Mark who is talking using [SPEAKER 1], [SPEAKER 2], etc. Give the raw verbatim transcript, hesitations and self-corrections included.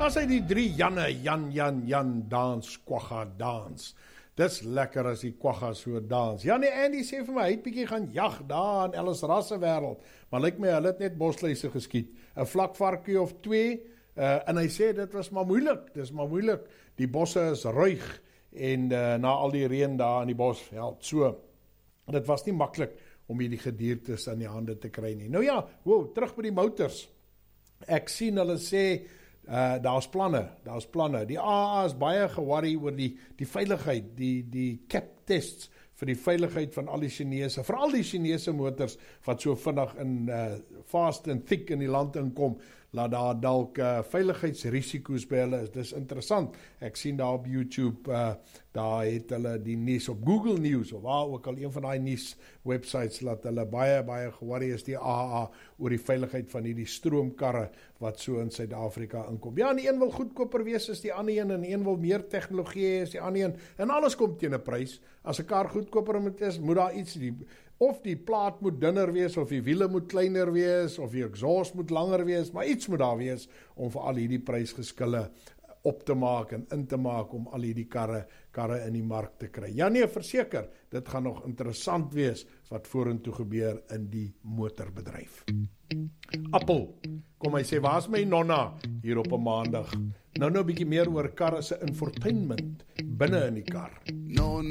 [SPEAKER 1] As hy die drie Janne, Jan, Jan, Jan, dans, kwagga, dans. Dis lekker as die kwagga so dans. Ja nee, Andy sê vir my, hy het bietjie gaan jag daar in Ellis Rasse wêreld, maar lyk my, hulle het net bosluise geskiet. 'n Vlakvarkie of twee, uh, en hy sê, dit was maar moeilik, dis maar moeilik. Die bosse is ruig, en uh, na al die reën daar in die bosveld, so, dit was nie maklik om hierdie gediertes aan die hande te kry nie. Nou ja, wow, terug by die motors. Ek sien hulle sê, uh, daar's planne, daar's planne. Die A A is baie ge-worry oor die, die veiligheid, die, die cap tests vir die veiligheid van al die Chinese, veral die Chinese motors, wat so vinnig in uh, fast and thick in die land inkom, laat daar dalk uh, veiligheidsrisiko's by hulle is. Dis interessant. Ek sien daar op YouTube, uh, daar het hulle die nuus op Google News, of waar ook al een van die nuus websites, laat hulle baie, baie ge-worry is die A A oor die veiligheid van hierdie stroomkarre, wat so in Suid-Afrika inkom. Ja, en die een wil goedkoper wees as die ander een, en die een wil meer tegnologie hê as die ander een, en alles kom teen 'n prys. As 'n kar goedkoper moet is, moet daar iets, die, of die plaat moet dunner wees, of die wiele moet kleiner wees, of die exhaust moet langer wees, maar iets moet daar wees, om vir al hierdie prysgeskille op te maak en in te maak, om al hierdie karre, karre in die mark te kry. Ja nee, verseker, dit gaan nog interessant wees, wat vorentoe gebeur in die motorbedryf. Appel, kom hy sê, waar is my nonna, hier op 'n maandag? Nou nou 'n bietjie meer oor karre se infotainment, binne in die kar.
[SPEAKER 2] No,